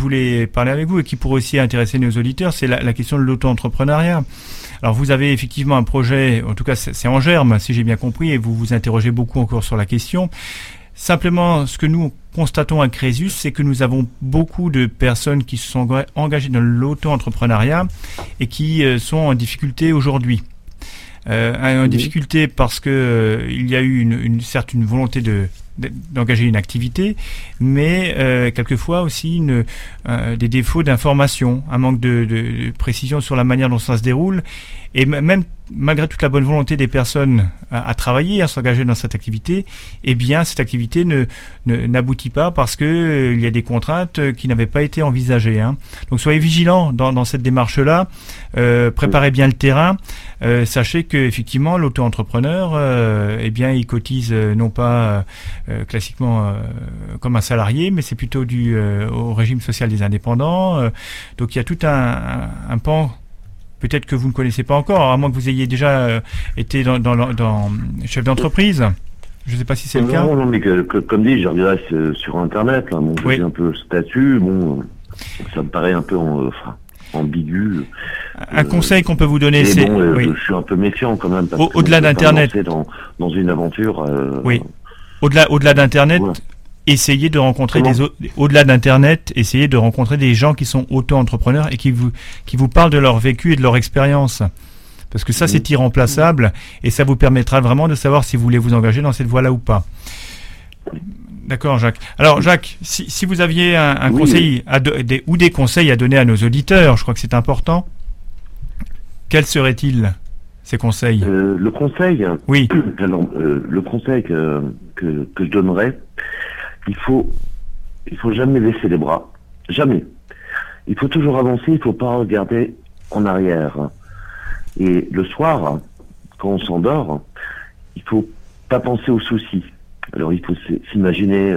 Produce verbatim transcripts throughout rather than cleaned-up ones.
voulais parler avec vous et qui pourrait aussi intéresser nos auditeurs, c'est la, la question de l'auto-entrepreneuriat. Alors vous avez effectivement un projet, en tout cas c'est, c'est en germe, si j'ai bien compris, et vous vous interrogez beaucoup encore sur la question. Simplement, ce que nous constatons à Crésus, c'est que nous avons beaucoup de personnes qui se sont engagées dans l'auto-entrepreneuriat et qui euh, sont en difficulté aujourd'hui. Euh, en difficulté parce que euh, il y a eu une, une certes une volonté de d'engager une activité, mais euh, quelquefois aussi une, euh, des défauts d'information, un manque de, de, de précision sur la manière dont ça se déroule, et m- même malgré toute la bonne volonté des personnes à, à travailler, à s'engager dans cette activité, eh bien cette activité ne, ne n'aboutit pas parce que euh, il y a des contraintes euh, qui n'avaient pas été envisagées. Hein. Donc soyez vigilants dans, dans cette démarche-là, euh, préparez bien le terrain, euh, sachez que effectivement l'auto-entrepreneur, euh, eh bien il cotise euh, non pas euh, classiquement euh, comme un salarié, mais c'est plutôt dû euh, au régime social des indépendants. Euh, donc il y a tout un, un, un pan peut-être que vous ne connaissez pas encore, à moins que vous ayez déjà euh, été dans, dans, dans chef d'entreprise. Je ne sais pas si c'est non, le cas. Non, non, mais que, que, comme dit, je regarde sur Internet, là, bon, oui. j'ai un peu le statut, bon, ça me paraît un peu en, enfin, ambigu. Un euh, conseil qu'on peut vous donner, c'est... Bon, euh, oui. je suis un peu méfiant quand même. Parce au, que au-delà d'Internet. Dans, dans une aventure... Euh, oui. Au-delà, au-delà d'Internet... Ouais. Essayez de rencontrer Comment des au-delà d'Internet, essayez de rencontrer des gens qui sont auto-entrepreneurs et qui vous qui vous parlent de leur vécu et de leur expérience. Parce que ça, mmh. c'est irremplaçable et ça vous permettra vraiment de savoir si vous voulez vous engager dans cette voie-là ou pas. D'accord, Jacques. Alors, Jacques, si, si vous aviez un, un oui, conseil à do- des, ou des conseils à donner à nos auditeurs, je crois que c'est important. Quels seraient-ils ces conseils ? euh, Le conseil. Oui. Alors, euh, le conseil que que, que je donnerais. Il faut, il faut jamais baisser les bras. Jamais. Il faut toujours avancer, il faut pas regarder en arrière. Et le soir, quand on s'endort, il faut pas penser aux soucis. Alors il faut s'imaginer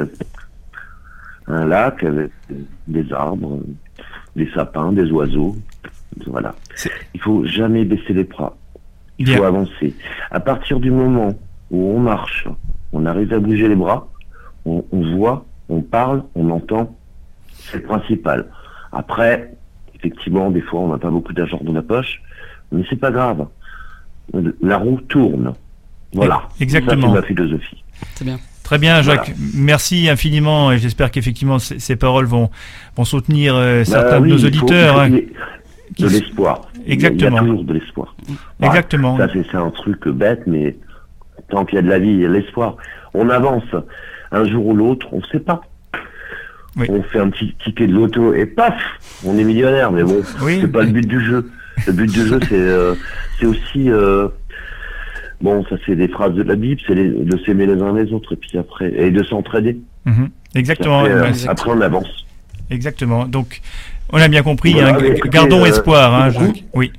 un lac avec des arbres, des sapins, des oiseaux. Voilà. C'est... Il faut jamais baisser les bras. Il Bien. faut avancer. À partir du moment où on marche, on arrive à bouger les bras, On, on voit, on parle, on entend, c'est le principal. Après, effectivement, des fois, on n'a pas beaucoup d'argent dans la poche, mais c'est pas grave. La roue tourne. Voilà. Exactement. Ça, c'est ma philosophie. C'est bien. Très bien, Jacques. Voilà. Merci infiniment et j'espère qu'effectivement ces, ces paroles vont, vont soutenir euh, certains bah, oui, de nos auditeurs. Faut, hein, de qui... l'espoir. Exactement. Il y a toujours de l'espoir. Ouais, exactement. Ça, c'est, c'est un truc bête, mais tant qu'il y a de la vie, il y a de l'espoir. On avance. Un jour ou l'autre, on ne sait pas. Oui. On fait un petit ticket de loto et paf, on est millionnaire. Mais bon, oui. c'est pas le but du jeu. Le but du jeu, c'est, euh, c'est aussi, euh, bon, ça c'est des phrases de la Bible, c'est les, de s'aimer les uns les autres et puis après et de s'entraider. Mm-hmm. Exactement. Après, euh, exactement. après, on avance. Exactement. Donc, on a bien compris. Voilà, hein, écoutez, gardons euh, espoir, hein, Jacques. Oui.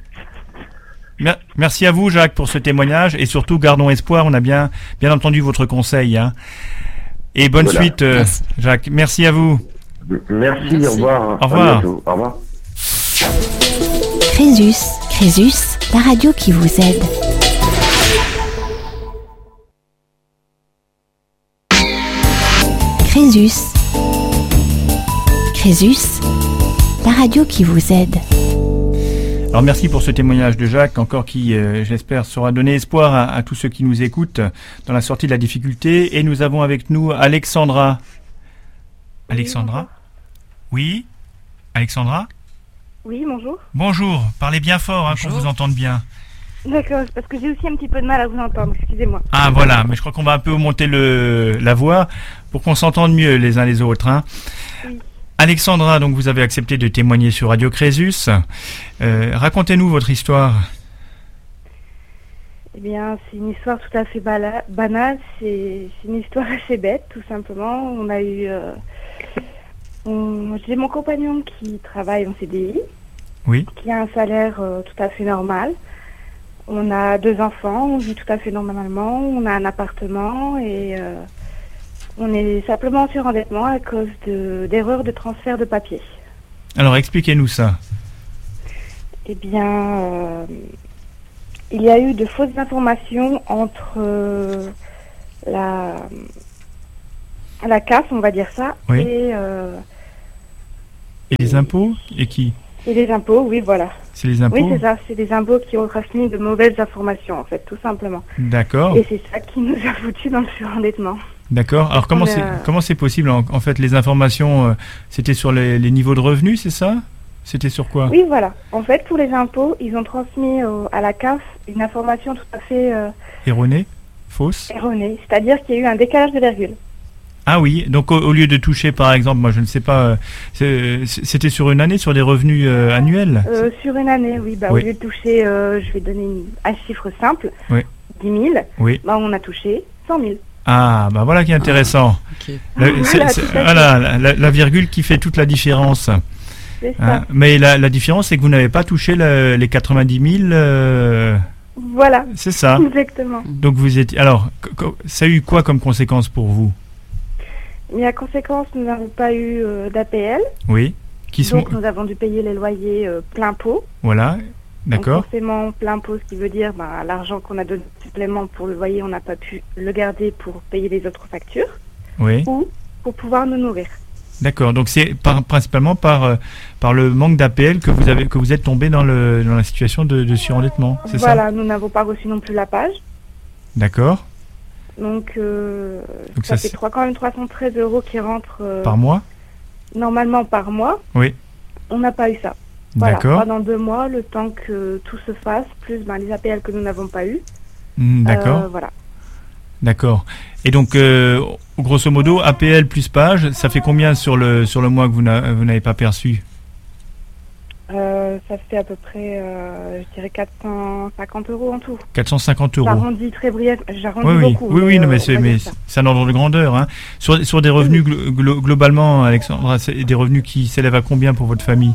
Merci à vous, Jacques, pour ce témoignage et surtout gardons espoir. On a bien, bien entendu votre conseil. Hein. Et bonne voilà. suite, euh, Merci. Jacques. Merci à vous. Merci, Merci. Au revoir. Au revoir. Au revoir. Crésus, Crésus, la radio qui vous aide. Crésus, Crésus, la radio qui vous aide. Alors merci pour ce témoignage de Jacques, encore qui, euh, j'espère, saura donner espoir à, à tous ceux qui nous écoutent dans la sortie de la difficulté. Et nous avons avec nous Alexandra. Alexandra ? Oui ? Alexandra ? Oui, bonjour. Bonjour, parlez bien fort, hein, qu'on vous entende bien. D'accord, parce que j'ai aussi un petit peu de mal à vous entendre, excusez-moi. Ah voilà, mais je crois qu'on va un peu monter le, la voix pour qu'on s'entende mieux les uns les autres. Hein. Oui. Alexandra, donc vous avez accepté de témoigner sur Radio Crésus. Euh, racontez-nous votre histoire. Eh bien, c'est une histoire tout à fait bala- banale. C'est, c'est une histoire assez bête, tout simplement. On a eu... Euh, on, j'ai mon compagnon qui travaille en C D I. Oui. Qui a un salaire euh, tout à fait normal. On a deux enfants, on vit tout à fait normalement. On a un appartement et... Euh, on est simplement sur endettement à cause de, d'erreurs de transfert de papier. Alors, expliquez-nous ça. Eh bien, euh, il y a eu de fausses informations entre euh, la, la C A F, on va dire ça, oui. et, euh, Et les impôts? Et qui? Et les impôts, oui, voilà. C'est les impôts? Oui, c'est ça. C'est des impôts qui ont transmis de mauvaises informations, en fait, tout simplement. D'accord. Et c'est ça qui nous a foutus dans le surendettement. D'accord. Alors comment On c'est a- comment c'est possible en, en fait les informations euh, c'était sur les, les niveaux de revenus, c'est ça? C'était sur quoi? Oui, voilà. En fait, pour les impôts, ils ont transmis au- à la C A F une information tout à fait euh, Erroné? Fausse? erronée. C'est-à-dire qu'il y a eu un décalage de virgule. Ah oui, donc au, au lieu de toucher par exemple, moi je ne sais pas, euh, c'est- c'était sur une année, sur des revenus euh, annuels? Euh, sur une année, oui. Bah, Oui. Au lieu de toucher, euh, je vais donner une- un chiffre simple, Oui. dix mille, Oui. bah, on a touché cent mille. Ah, bah voilà qui est intéressant. Ok. La, Voilà, c'est- c'est- tout à fait. voilà, la, la- la virgule qui fait toute la différence. C'est ça. Hein. Mais la, la différence, c'est que vous n'avez pas touché le- les quatre-vingt-dix mille. euh, Voilà, c'est ça. exactement. Donc vous étiez. Alors, co- co- ça a eu quoi comme conséquence pour vous? Mais à conséquence, nous n'avons pas eu euh, d'A P L. Oui. Qui sont. Donc, nous avons dû payer les loyers euh, plein pot. Voilà. Donc, D'accord. forcément, plein pot, ce qui veut dire bah, l'argent qu'on a donné supplément pour le loyer, on n'a pas pu le garder pour payer les autres factures Oui. ou pour pouvoir nous nourrir. D'accord. Donc c'est par- principalement par euh, par le manque d'A P L que vous avez que vous êtes tombé dans le dans la situation de, de surendettement. C'est ça? Voilà, nous n'avons pas reçu non plus la page. D'accord. Donc, euh, Donc ça, ça, fait c'est- trois- quand même trois cent treize euros qui rentrent euh, Par mois. normalement par mois. Oui. On n'a pas eu ça. Voilà, D'accord. pendant deux mois, le temps que tout se fasse, plus ben, les A P L que nous n'avons pas eu. Hmm, D'accord. Euh, voilà. D'accord. Et donc, euh, grosso modo, A P L plus page, ça fait combien sur le sur le mois que vous n'a- vous n'avez pas perçu? Euh, ça fait à peu près, euh, je dirais, quatre cent cinquante euros en tout. quatre cent cinquante euros. J'arrondis très brièvement, j'arrondis Oui, oui, beaucoup. oui, oui, mais, non, euh, mais on c'est va mais dire ça. c'est un ordre de grandeur. Hein. Sur sur des revenus glo- glo- globalement, Alexandra, c'est des revenus qui s'élèvent à combien pour votre famille?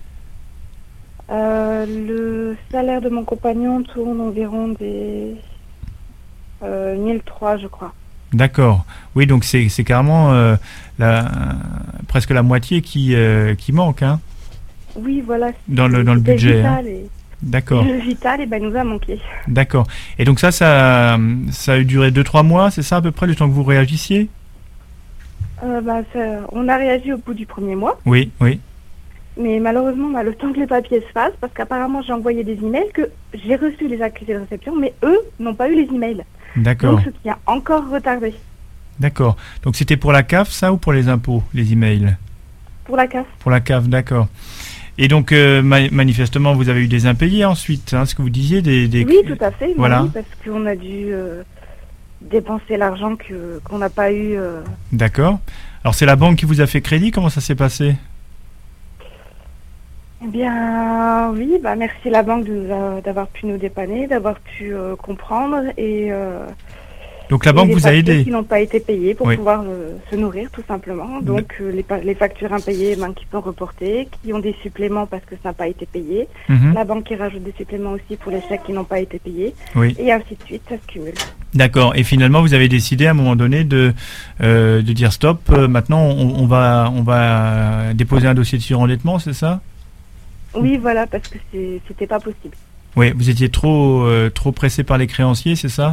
Euh, le salaire de mon compagnon tourne environ des euh, mille trois, je crois. D'accord. Oui, donc c'est c'est carrément euh, la presque la moitié qui euh, qui manque, hein, Oui, voilà. dans le dans le c'était budget. Hein. Vital et, D'accord. le vital, et ben, nous a manqué. D'accord. Et donc ça, ça, ça a duré deux trois mois, c'est ça à peu près le temps que vous réagissiez? Euh, bah, ça- on a réagi au bout du premier mois, Oui, oui. mais malheureusement, bah, le temps que les papiers se fassent, parce qu'apparemment j'ai envoyé des emails que j'ai reçu les accusés de réception, mais eux n'ont pas eu les emails. D'accord. Donc ce qui a encore retardé D'accord. Donc c'était pour la C A F, ça, ou pour les impôts, les emails? pour la C A F. Pour la C A F, d'accord. Et donc, euh, ma- manifestement, vous avez eu des impayés ensuite, hein, ce que vous disiez, des... des... Oui, tout à fait. mais Voilà. oui, parce qu'on a dû euh, dépenser l'argent que qu'on n'a pas eu. euh. D'accord. Alors, c'est la banque qui vous a fait crédit, comment ça s'est passé? Eh bien, oui, bah merci la banque de nous a- d'avoir pu nous dépanner, d'avoir pu euh, comprendre et. euh, Donc, la et banque les vous a factures aidé? qui n'ont pas été payées pour Oui. pouvoir euh, se nourrir tout simplement. Donc euh, les, pa- les factures impayées ben, qui sont reportées, qui ont des suppléments parce que ça n'a pas été payé. Mhm. La banque qui rajoute des suppléments aussi pour les chèques qui n'ont pas été payés. Oui. Et ainsi de suite, ça se cumule. D'accord. Et finalement, vous avez décidé à un moment donné de, euh, de dire stop, euh, maintenant, on, on, va, on va déposer un dossier de surendettement, c'est ça? Oui, voilà, parce que c'est- c'était pas possible. Oui, vous étiez trop, euh, trop pressé par les créanciers, c'est ça?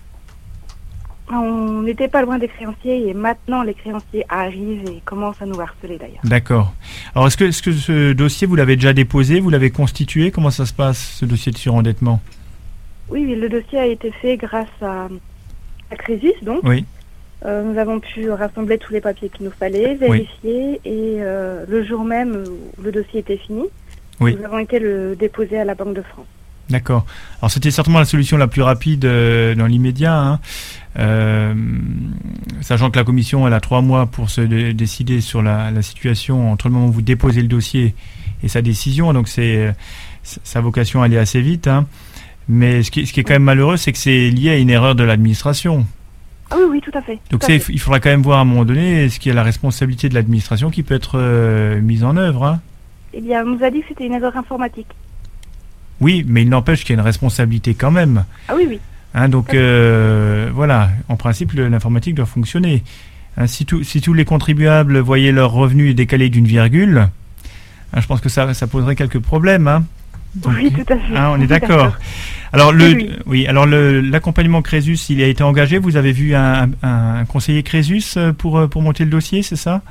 On n'était pas loin des créanciers et maintenant les créanciers arrivent et commencent à nous harceler d'ailleurs. D'accord. Alors, est-ce que, est-ce que ce dossier, vous l'avez déjà déposé, vous l'avez constitué? Comment ça se passe, ce dossier de surendettement? Oui, oui, le dossier a été fait grâce à, à Crésus, donc. Oui. Euh, nous avons pu rassembler tous les papiers qu'il nous fallait, vérifier et euh, le jour même où le dossier était fini, Oui. nous avons été le déposer à la Banque de France. D'accord. Alors c'était certainement la solution la plus rapide euh, dans l'immédiat, hein. Euh, sachant que la commission elle a trois mois pour se dé- décider sur la, la situation entre le moment où vous déposez le dossier et sa décision, donc c'est sa vocation à aller assez vite, hein. Mais ce qui, ce qui est quand même malheureux, c'est que c'est lié à une erreur de l'administration. Ah oui, oui, tout à fait. Donc tout à c'est, fait. il faudra quand même voir à un moment donné ce qui est la responsabilité de l'administration qui peut être euh, mise en œuvre, hein. Eh bien, on nous a dit que c'était une erreur informatique. Oui, mais il n'empêche qu'il y a une responsabilité quand même. Ah oui, oui. Hein, donc euh, voilà, en principe, le- l'informatique doit fonctionner. Hein, si, tout- si tous les contribuables voyaient leurs revenus décalés d'une virgule, hein, je pense que ça, ça poserait quelques problèmes. Hein. Donc, oui, tout à fait. hein, on est d'accord. Alors le, Oui, oui. oui, alors le, l'accompagnement Crésus, il a été engagé. Vous avez vu un, un, un conseiller Crésus pour pour monter le dossier, c'est ça?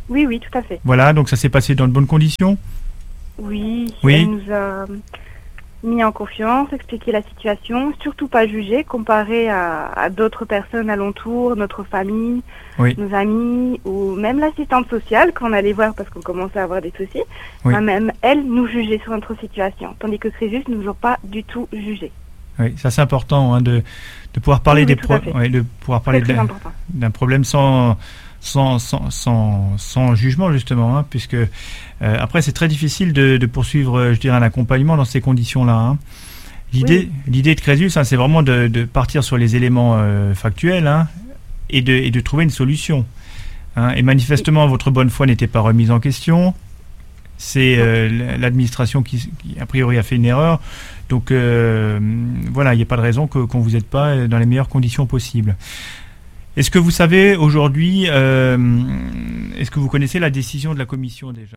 Oui, oui, tout à fait. Voilà, donc ça s'est passé dans de bonnes conditions? Oui, Oui. elle nous a mis en confiance, expliqué la situation, surtout pas jugé, comparé à, à d'autres personnes alentour, notre famille, Oui. nos amis, ou même l'assistante sociale qu'on allait voir parce qu'on commençait à avoir des soucis. Oui. Bah, même elle nous jugeait sur notre situation, tandis que Crésus ne nous a pas du tout jugé. Oui, ça c'est important hein, de, de pouvoir parler Oui, oui, des tout à pro- fait. ouais, de pouvoir parler Très, de très la- important. d'un problème sans sans, sans, sans, sans jugement justement, hein, puisque euh, après c'est très difficile de, de poursuivre, euh, je dirais, un accompagnement dans ces conditions-là. Hein. L'idée, Oui. l'idée de Crésus, hein, c'est vraiment de, de partir sur les éléments euh, factuels hein, et, de, et de trouver une solution. Hein. Et manifestement, votre bonne foi n'était pas remise en question. C'est euh, l'administration qui, qui, a priori, a fait une erreur. Donc euh, voilà, il n'y a pas de raison que, qu'on ne vous aide pas dans les meilleures conditions possibles. Est-ce que vous savez aujourd'hui, euh, est-ce que vous connaissez la décision de la commission déjà?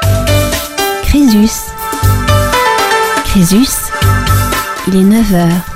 Crésus. Crésus, il est neuf heures.